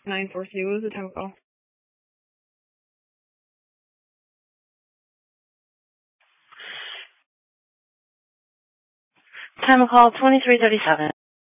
942, what was the time of call? Time of call 2337.